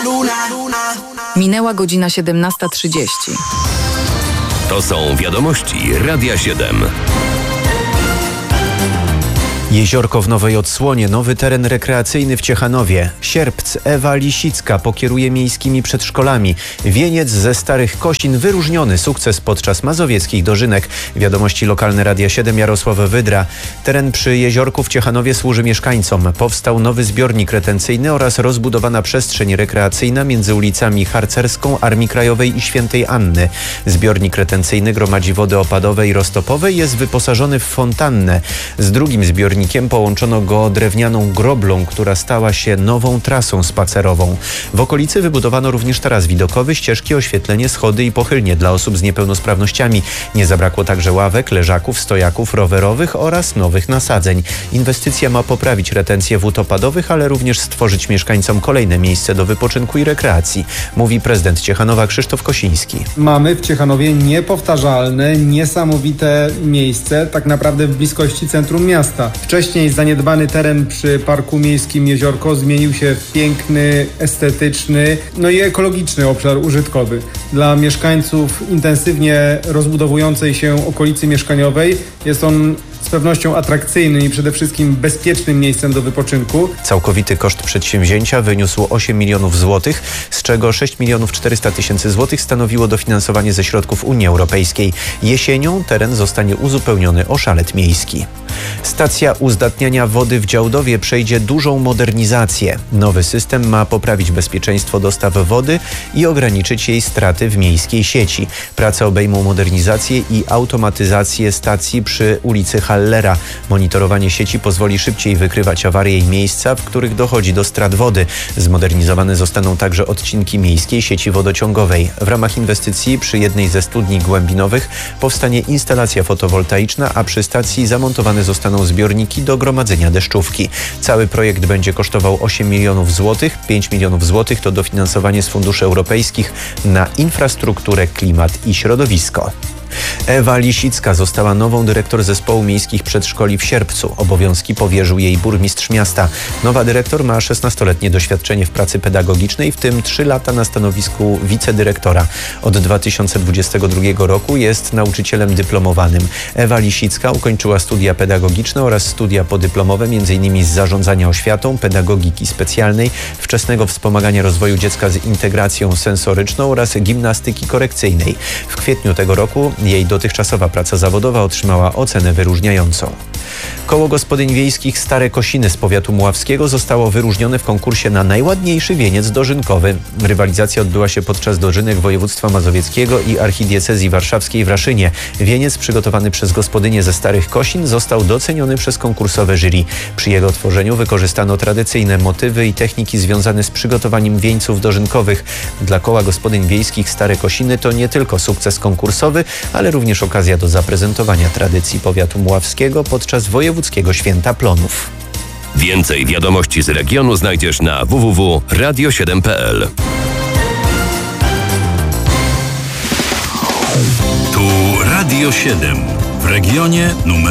Minęła godzina 17:30. To są wiadomości Radia 7. Jeziorko w Nowej Odsłonie, nowy teren rekreacyjny w Ciechanowie. Sierpc, Ewa Lisicka pokieruje miejskimi przedszkolami. Wieniec ze Starych Kosin, wyróżniony sukces podczas mazowieckich dożynek. Wiadomości lokalne Radia 7, Jarosław Wydra. Teren przy Jeziorku w Ciechanowie służy mieszkańcom. Powstał nowy zbiornik retencyjny oraz rozbudowana przestrzeń rekreacyjna między ulicami Harcerską, Armii Krajowej i Świętej Anny. Zbiornik retencyjny gromadzi wody opadowe i roztopowe i jest wyposażony w fontannę. Z drugim zbiornikiem połączono go drewnianą groblą, która stała się nową trasą spacerową. W okolicy wybudowano również taras widokowy, ścieżki, oświetlenie, schody i pochylnie dla osób z niepełnosprawnościami. Nie zabrakło także ławek, leżaków, stojaków rowerowych oraz nowych nasadzeń. Inwestycja ma poprawić retencję wód opadowych, ale również stworzyć mieszkańcom kolejne miejsce do wypoczynku i rekreacji, mówi prezydent Ciechanowa Krzysztof Kosiński. Mamy w Ciechanowie niepowtarzalne, niesamowite miejsce, tak naprawdę w bliskości centrum miasta. Wcześniej zaniedbany teren przy Parku Miejskim Jeziorko zmienił się w piękny, estetyczny, i ekologiczny obszar użytkowy. Dla mieszkańców intensywnie rozbudowującej się okolicy mieszkaniowej jest on z pewnością atrakcyjnym i przede wszystkim bezpiecznym miejscem do wypoczynku. Całkowity koszt przedsięwzięcia wyniósł 8 milionów złotych, z czego 6 milionów 400 tysięcy złotych stanowiło dofinansowanie ze środków Unii Europejskiej. Jesienią teren zostanie uzupełniony o szalet miejski. Stacja uzdatniania wody w Działdowie przejdzie dużą modernizację. Nowy system ma poprawić bezpieczeństwo dostaw wody i ograniczyć jej straty w miejskiej sieci. Prace obejmą modernizację i automatyzację stacji przy ulicy Hallera. Monitorowanie sieci pozwoli szybciej wykrywać awarie i miejsca, w których dochodzi do strat wody. Zmodernizowane zostaną także odcinki miejskiej sieci wodociągowej. W ramach inwestycji przy jednej ze studni głębinowych powstanie instalacja fotowoltaiczna, a przy stacji zamontowane zostaną zbiorniki do gromadzenia deszczówki. Cały projekt będzie kosztował 8 milionów złotych. 5 milionów złotych to dofinansowanie z funduszy europejskich na infrastrukturę, klimat i środowisko. Ewa Lisicka została nową dyrektor zespołu miejskich przedszkoli w Sierpcu. Obowiązki powierzył jej burmistrz miasta. Nowa dyrektor ma 16-letnie doświadczenie w pracy pedagogicznej, w tym 3 lata na stanowisku wicedyrektora. Od 2022 roku jest nauczycielem dyplomowanym. Ewa Lisicka ukończyła studia pedagogiczne oraz studia podyplomowe, m.in. z zarządzania oświatą, pedagogiki specjalnej, wczesnego wspomagania rozwoju dziecka z integracją sensoryczną oraz gimnastyki korekcyjnej. W kwietniu tego roku jej dotychczasowa praca zawodowa otrzymała ocenę wyróżniającą. Koło Gospodyń Wiejskich Stare Kosiny z powiatu mławskiego zostało wyróżnione w konkursie na najładniejszy wieniec dożynkowy. Rywalizacja odbyła się podczas dożynek województwa mazowieckiego i archidiecezji warszawskiej w Raszynie. Wieniec przygotowany przez gospodynie ze Starych Kosin został doceniony przez konkursowe jury. Przy jego tworzeniu wykorzystano tradycyjne motywy i techniki związane z przygotowaniem wieńców dożynkowych. Dla Koła Gospodyń Wiejskich Stare Kosiny to nie tylko sukces konkursowy, ale również okazja do zaprezentowania tradycji powiatu mławskiego podczas wojewódzkiego Święta Plonów. Więcej wiadomości z regionu znajdziesz na www.radio7.pl. Tu Radio 7 w regionie numer